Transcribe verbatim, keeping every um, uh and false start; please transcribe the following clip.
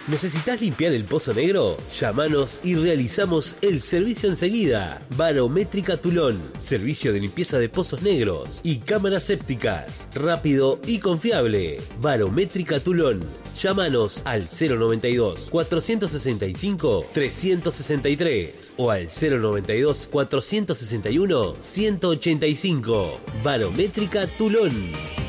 ¿Necesitas limpiar el pozo negro? Llámanos y realizamos el servicio enseguida. Barométrica Tulón, servicio de limpieza de pozos negros y cámaras sépticas, rápido y confiable. Barométrica Tulón. Llámanos al cero noventa y dos, cuatrocientos sesenta y cinco, trescientos sesenta y tres o al cero noventa y dos, cuatrocientos sesenta y uno, ciento ochenta y cinco. Barométrica Tulón.